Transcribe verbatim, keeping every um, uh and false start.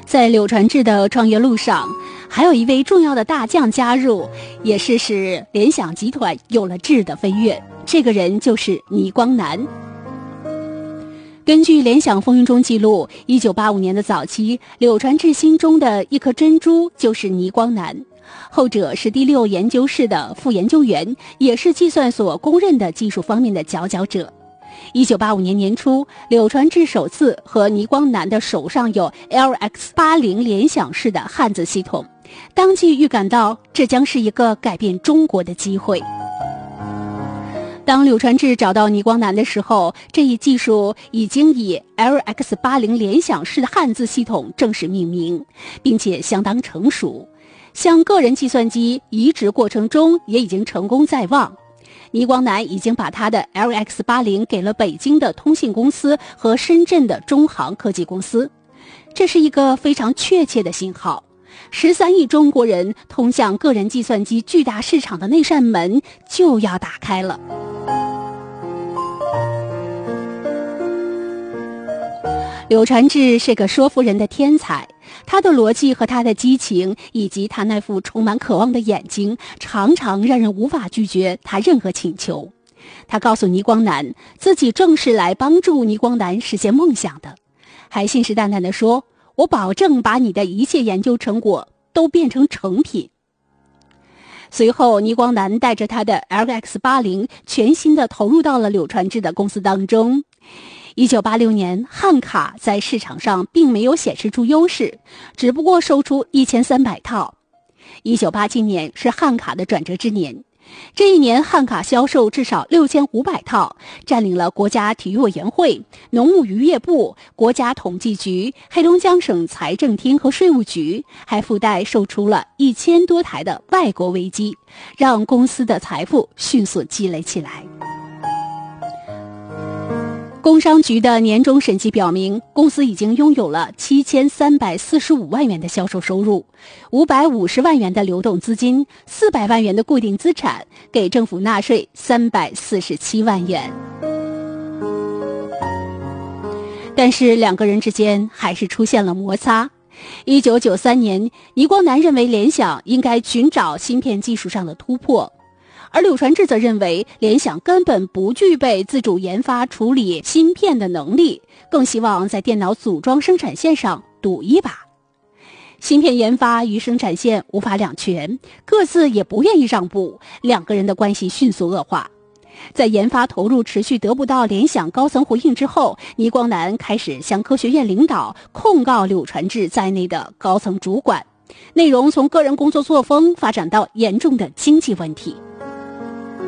在柳传志的创业路上，还有一位重要的大将加入，也是使联想集团有了质的飞跃。这个人就是倪光南。根据联想风云中记录，一九八五年的早期，柳传志心中的一颗珍珠就是倪光南，后者是第六研究室的副研究员，也是计算所公认的技术方面的佼佼者。一九八五年年初，柳传志首次和倪光南的手上有 L X 八十 联想式的汉字系统，当即预感到这将是一个改变中国的机会。当柳传志找到倪光南的时候，这一技术已经以 L X 八十 联想式的汉字系统正式命名，并且相当成熟，向个人计算机移植过程中也已经成功在望。倪光南已经把他的 L X 八十 给了北京的通信公司和深圳的中航科技公司，这是一个非常确切的信号。十三亿中国人通向个人计算机巨大市场的那扇门就要打开了。柳传志是个说服人的天才，他的逻辑和他的激情，以及他那副充满渴望的眼睛，常常让人无法拒绝他任何请求。他告诉倪光南，自己正是来帮助倪光南实现梦想的，还信誓旦旦地说，我保证把你的一切研究成果都变成成品。随后，倪光南带着他的 L X 八十 全心地投入到了柳传志的公司当中。一九八六年，汉卡在市场上并没有显示出优势，只不过售出一千三百套。一九八七年是汉卡的转折之年，这一年汉卡销售至少六千五百套，占领了国家体育委员会、农牧渔业部、国家统计局、黑龙江省财政厅和税务局，还附带售出了一千多台的外国微机，让公司的财富迅速积累起来。工商局的年终审计表明，公司已经拥有了七千三百四十五万元的销售收入，五百五十万元的流动资金，四百万元的固定资产，给政府纳税三百四十七万元。但是两个人之间还是出现了摩擦。一九九三年，倪光南认为联想应该寻找芯片技术上的突破，而柳传志则认为联想根本不具备自主研发处理芯片的能力，更希望在电脑组装生产线上赌一把。芯片研发与生产线无法两全，各自也不愿意让步，两个人的关系迅速恶化。在研发投入持续得不到联想高层回应之后，倪光南开始向科学院领导控告柳传志在内的高层主管，内容从个人工作作风发展到严重的经济问题。